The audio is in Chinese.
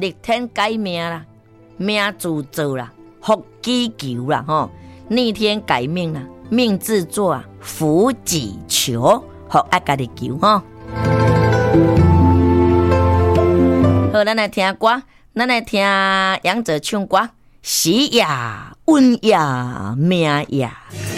逆天改命啦，命自做啦，福己求啦吼，逆天改命啦，命自做啊，福己求，福爱家己求吼。好，咱来听歌，咱来听杨哲唱歌，喜呀，运呀，命呀。